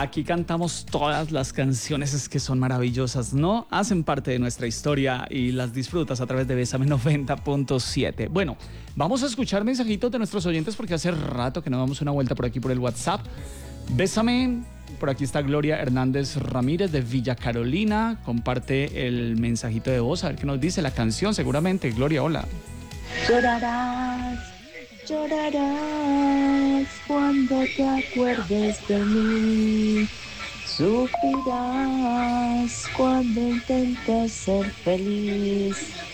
Aquí cantamos todas las canciones, es que son maravillosas, ¿no? Hacen parte de nuestra historia y las disfrutas a través de Bésame 90.7. Bueno, vamos a escuchar mensajitos de nuestros oyentes porque hace rato que no damos una vuelta por aquí por el WhatsApp. Bésame, por aquí está Gloria Hernández Ramírez de Villa Carolina. Comparte el mensajito de voz, a ver qué nos dice la canción, seguramente. Gloria, hola. Llorarás, llorarás cuando te acuerdes de mí. Sufrirás cuando intentes ser feliz.